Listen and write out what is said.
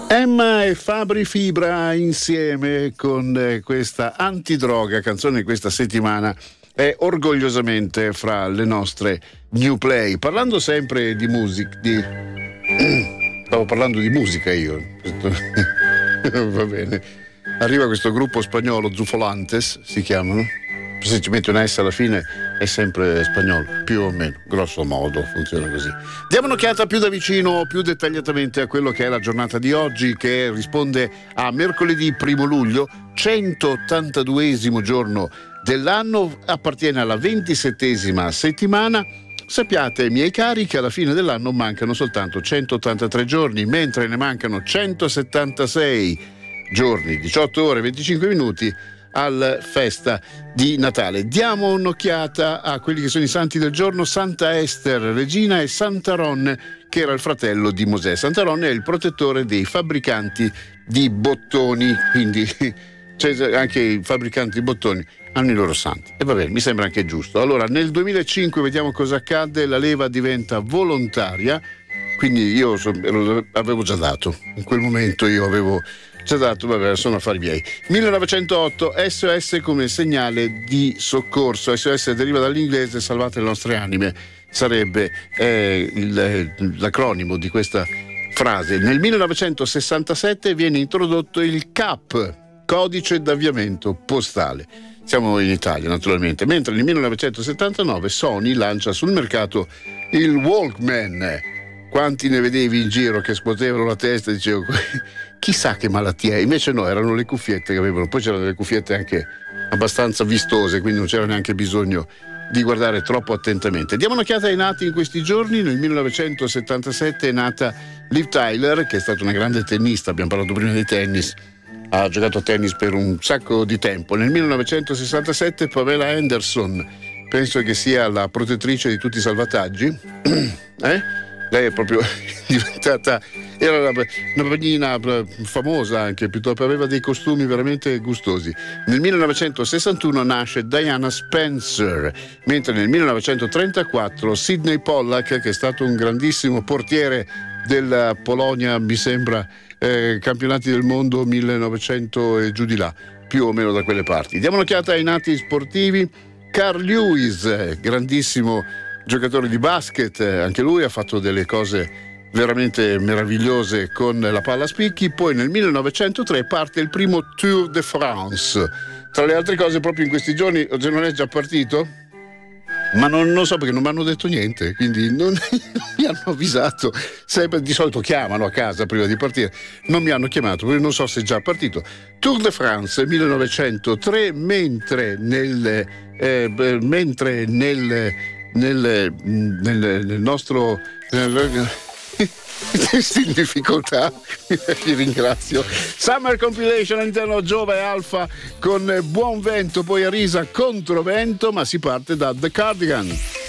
Emma e Fabri Fibra insieme con questa antidroga, canzone di questa settimana, è orgogliosamente fra le nostre new play. Parlando sempre di musica, stavo parlando di musica io. Va bene. Arriva questo gruppo spagnolo, Zufolantes si chiamano. Se ci metti una S alla fine è sempre spagnolo, più o meno, grosso modo funziona così. Diamo un'occhiata più da vicino, più dettagliatamente a quello che è la giornata di oggi, che risponde a mercoledì 1 luglio, 182esimo giorno dell'anno, appartiene alla 27esima settimana. Sappiate, miei cari, che alla fine dell'anno mancano soltanto 183 giorni, mentre ne mancano 176 giorni, 18 ore e 25 minuti alla festa di Natale. Diamo un'occhiata a quelli che sono i santi del giorno: Santa Ester, regina, e Santaron, che era il fratello di Mosè. Santaron è il protettore dei fabbricanti di bottoni, quindi anche i fabbricanti di bottoni hanno i loro santi. E va bene, mi sembra anche giusto. Allora, nel 2005 vediamo cosa accade: la leva diventa volontaria, quindi io avevo già dato, in quel momento io avevo già dato, vabbè, sono affari miei. 1908, SOS come segnale di soccorso. SOS deriva dall'inglese salvate le nostre anime, sarebbe l'acronimo di questa frase. Nel 1967 viene introdotto il CAP, codice d'avviamento postale. Siamo in Italia naturalmente, mentre nel 1979 Sony lancia sul mercato il Walkman. Quanti ne vedevi in giro che scuotevano la testa e dicevo chissà che malattia è? Invece no, erano le cuffiette che avevano. Poi c'erano delle cuffiette anche abbastanza vistose, quindi non c'era neanche bisogno di guardare troppo attentamente. Diamo un'occhiata ai nati in questi giorni. Nel 1977 è nata Liv Tyler, che è stata una grande tennista, abbiamo parlato prima di tennis, ha giocato a tennis per un sacco di tempo. Nel 1967 Pamela Anderson, penso che sia la protettrice di tutti i salvataggi. Lei è proprio diventata, era una bambina famosa anche, piuttosto aveva dei costumi veramente gustosi. Nel 1961 nasce Diana Spencer, mentre nel 1934 Sidney Pollack, che è stato un grandissimo portiere della Polonia, mi sembra, campionati del mondo 1900 e giù di là, più o meno da quelle parti. Diamo un'occhiata ai nati sportivi. Carl Lewis, grandissimo giocatore di basket, anche lui ha fatto delle cose veramente meravigliose con la palla a spicchi. Poi nel 1903 parte il primo Tour de France. Tra le altre cose, proprio in questi giorni, non è già partito? Ma non so, perché non mi hanno detto niente, quindi non mi hanno avvisato. Sempre, di solito chiamano a casa prima di partire, non mi hanno chiamato, quindi non so se è già partito. Tour de France 1903, mentre nel nostro in difficoltà, vi ringrazio. Summer Compilation all'interno Giova e Alfa con Buon Vento, poi Arisa Controvento, ma si parte da The Cardigan.